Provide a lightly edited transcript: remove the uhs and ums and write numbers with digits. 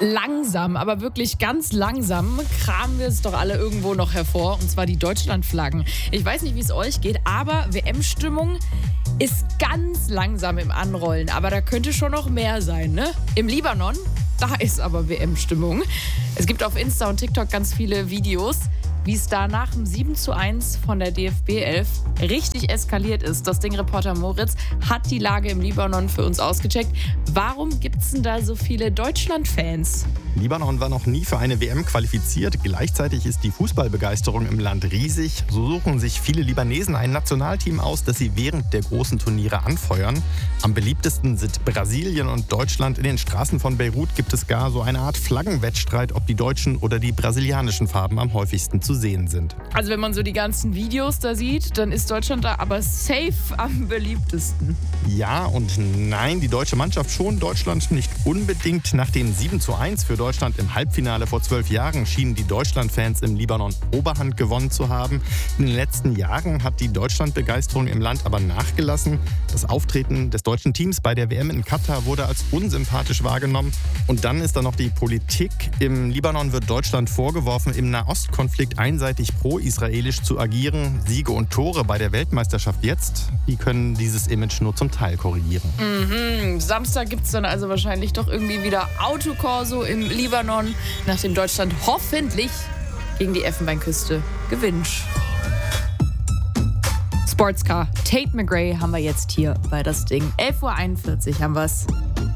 Langsam, aber wirklich ganz langsam kramen wir es doch alle irgendwo noch hervor, und zwar die Deutschlandflaggen. Ich weiß nicht, wie es euch geht, aber WM-Stimmung ist ganz langsam im Anrollen, aber da könnte schon noch mehr sein, ne? Im Libanon, da ist aber WM-Stimmung. Es gibt auf Insta und TikTok ganz viele Videos, wie es da nach dem 7:1 von der DFB 11 richtig eskaliert ist. Das Ding-Reporter Moritz hat die Lage im Libanon für uns ausgecheckt. Warum gibt es denn da so viele Deutschland-Fans? Libanon war noch nie für eine WM qualifiziert. Gleichzeitig ist die Fußballbegeisterung im Land riesig. So suchen sich viele Libanesen ein Nationalteam aus, das sie während der großen Turniere anfeuern. Am beliebtesten sind Brasilien und Deutschland. In den Straßen von Beirut gibt es gar so eine Art Flaggenwettstreit, ob die deutschen oder die brasilianischen Farben am häufigsten zu sehen sind. Also wenn man so die ganzen Videos da sieht, dann ist Deutschland da aber safe am beliebtesten. Ja und nein, die deutsche Mannschaft schon, Deutschland nicht unbedingt. Nach dem 7:1 für Deutschland im Halbfinale vor 12 Jahren schienen die Deutschland-Fans im Libanon Oberhand gewonnen zu haben. In den letzten Jahren hat die Deutschland-Begeisterung im Land aber nachgelassen. Das Auftreten des deutschen Teams bei der WM in Katar wurde als unsympathisch wahrgenommen. Und dann ist da noch die Politik. Im Libanon wird Deutschland vorgeworfen, im Nahostkonflikt einseitig pro-israelisch zu agieren. Siege und Tore bei der Weltmeisterschaft jetzt, die können dieses Image nur zum Teil korrigieren. Samstag gibt es dann also wahrscheinlich doch irgendwie wieder Autokorso im Libanon, nachdem Deutschland hoffentlich gegen die Elfenbeinküste gewinnt. Sportscar Tate McRae haben wir jetzt hier bei das Ding. 11:41 Uhr haben wir es.